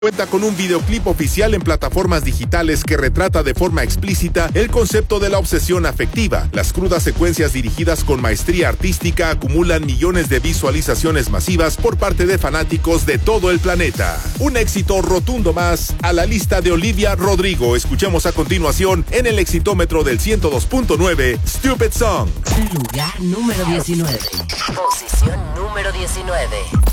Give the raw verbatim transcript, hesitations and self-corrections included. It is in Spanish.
Cuenta con un videoclip oficial en plataformas digitales que retrata de forma explícita el concepto de la obsesión afectiva. Las crudas secuencias dirigidas con maestría artística acumulan millones de visualizaciones masivas por parte de fanáticos de todo el planeta. Un éxito rotundo más a la lista de Olivia Rodrigo. Escuchemos a continuación en el exitómetro del ciento dos punto nueve, Stupid Song. Lugar número diecinueve. Posición número diecinueve.